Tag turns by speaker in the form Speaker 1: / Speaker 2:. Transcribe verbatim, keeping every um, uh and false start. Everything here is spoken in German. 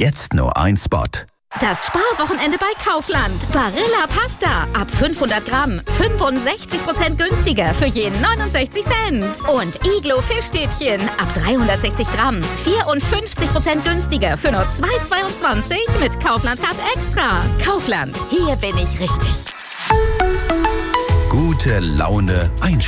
Speaker 1: Jetzt nur ein Spot.
Speaker 2: Das Sparwochenende bei Kaufland. Barilla Pasta. Ab fünfhundert Gramm. fünfundsechzig Prozent günstiger für je neunundsechzig Cent. Und Iglo Fischstäbchen. Ab dreihundertsechzig Gramm. vierundfünfzig Prozent günstiger für nur zwei Euro zweiundzwanzig mit Kaufland Card Extra. Kaufland. Hier bin ich richtig.
Speaker 1: Gute Laune, ein